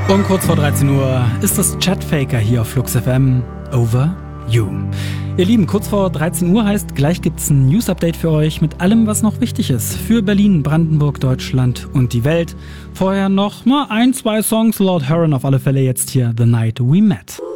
Und kurz vor 13 Uhr ist das Chatfaker hier auf Flux FM. Over You. Ihr Lieben, kurz vor 13 Uhr heißt, gleich gibt's ein News-Update für euch mit allem, was noch wichtig ist. Für Berlin, Brandenburg, Deutschland und die Welt. Vorher noch mal 1, 2 Songs. Lord Huron auf alle Fälle jetzt hier The Night We Met.